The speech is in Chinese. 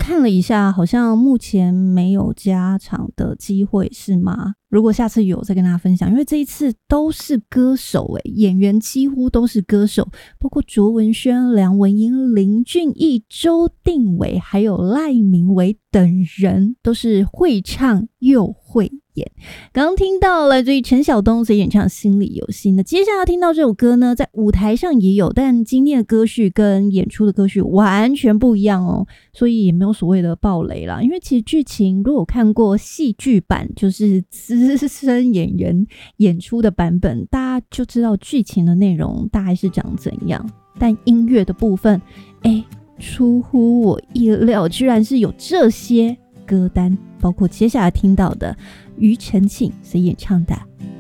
看了一下，好像目前没有加场的机会，是吗？如果下次有再跟大家分享，因为这一次都是歌手演员几乎都是歌手，包括卓文萱、梁文音、林俊逸、周定伟还有赖明伟等人都是会唱又会演。刚刚听到来自于陈晓东所演唱《心里有心》的，接下来要听到这首歌呢，在舞台上也有，但今天的歌序跟演出的歌序完全不一样哦，所以也没有所谓的爆雷啦。因为其实剧情如果看过戏剧版，就是资深演员演出的版本，大家就知道剧情的内容大概是长怎样。但音乐的部分，出乎我意料，居然是有这些歌单，包括接下来听到的庾澄庆所演唱的《